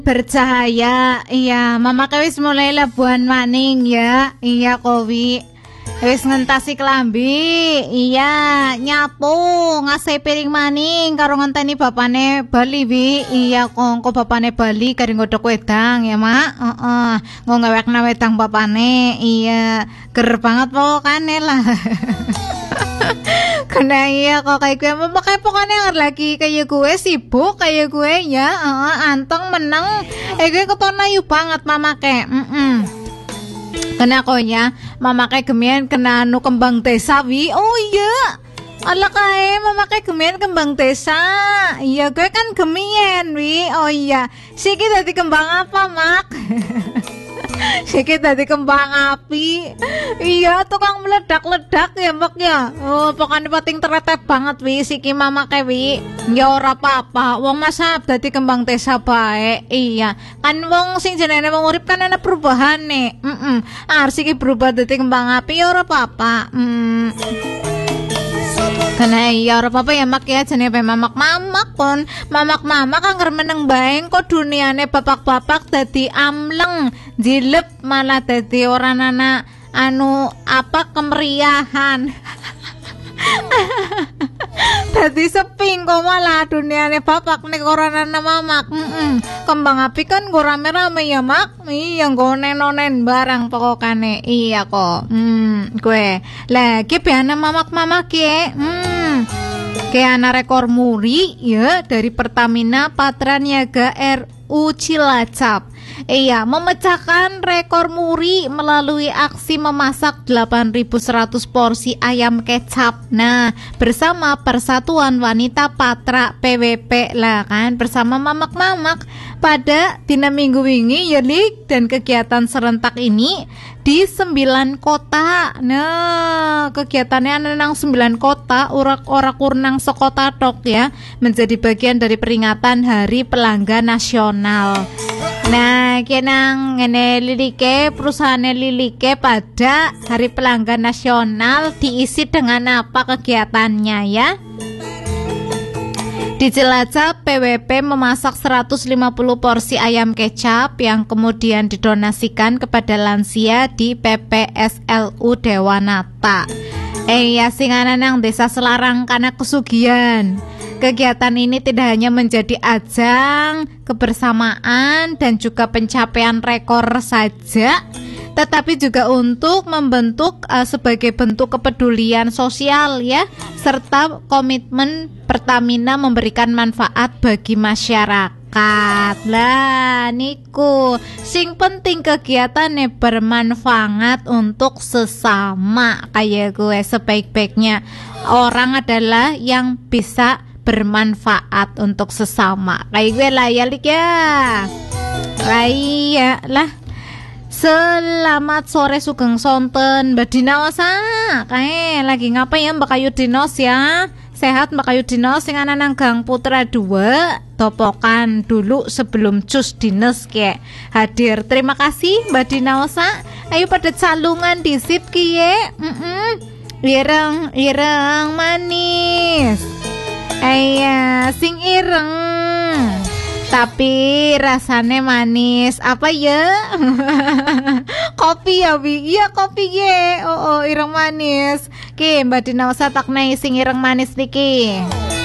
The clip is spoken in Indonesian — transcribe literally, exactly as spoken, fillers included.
bercahaya. Iya, mama wis mulai labuhan maning ya. Iya kowi wis ngentasi kelambi. Iya, nyapu ngasih piring maning karo ngenteni bapane Bali wi. Iya kongko bapane Bali kari ngodok wedang ya mak. Heeh, uh-uh. Ngawekna wedang bapane. Iya, ger banget pokokane lah. Karena iya kok kayak gue makanya pokoknya lagi kayak gue sibuk kayak gue ya. uh, Anteng meneng. Eh gue kepona yu banget mama kayak mm -mm. Kena konya mama kayak gemian kena anu kembang desa wi. Oh iya ala kae mama kayak gemian kembang desa. Iya gue kan gemian wi. Oh iya siki dadi kembang apa mak? Siki dadi kembang api. Iya tukang meledak-ledak ya mak ya. Oh pokoknya pating teretep banget wi siki mama kayak wi. Ya ora apa-apa wong masa dadi kembang desa bae. Iya kan wong sing jenenge wong urip kan ana perubahan nih. Heeh. Ah siki berubah dadi kembang api ya ora apa-apa. Hmm. Karena iya ora apa-apa ya mak ya jenenge mamak mamak kon mamak mamak kan meneng baeng kok duniane bapak-bapak dadi amleng jilep malah dadi orang anak anu apa kemeriahan. Dadi seping kok malah duniane bapak nek ora ana mamak. Heeh. Kembang api kan go rame-rame ya mak. Iya nggo nenonen barang pokokane. Iya kok. Hmm, gue. Lah ki beana mamak-mamak ya. Hmm. Kayak ana rekor muri ya dari Pertamina Patraniaga R U Cilacap. Iya, memecahkan rekor muri melalui aksi memasak delapan ribu seratus porsi ayam kecap. Nah, bersama Persatuan Wanita Patra P W P lah kan, bersama mamak-mamak pada dina minggu wingi ya Lik, dan kegiatan serentak ini di sembilan kota. Nah, kegiatannya ana nang sembilan kota, urak-urak urnang sekota tok ya, menjadi bagian dari peringatan Hari Pelanggan Nasional. Nah, kenang ngene lilike perusahaan lilike pada Hari Pelanggan Nasional diisi dengan apa kegiatannya ya? Di Cilacap, P W P memasak seratus lima puluh porsi ayam kecap yang kemudian didonasikan kepada lansia di P P S L U Dewanata. Eh ya singana nang Desa Selarang kana kesugihan. Kegiatan ini tidak hanya menjadi ajang kebersamaan dan juga pencapaian rekor saja, tetapi juga untuk membentuk uh, sebagai bentuk kepedulian sosial ya, serta komitmen Pertamina memberikan manfaat bagi masyarakat. Lah niku sing penting kegiatannya bermanfaat untuk sesama. Kayak gue sebaik-baiknya orang adalah yang bisa bermanfaat untuk sesama. Kayak gue lah ya Lik ya. Raya lah. Selamat sore Sugeng Sonten Mbak Dinos ah. Kayak lagi ngapain ya Mbak Kayu Dinos ya? Sehat Mbak Kayu Dinos sing ana nang Gang Putra dua. Topokan dulu sebelum cus dinas kayak hadir. Terima kasih Mbak Dinos ah. Ayo pada calungan disit kiye. Heeh. Ireng ireng manis. Ayah sing ireng tapi rasanya manis apa ya? Kopi ya Bi? Iya kopi ye. Oh, oh ireng manis. Ki Mbak Dina usah tak nai sing ireng manis niki.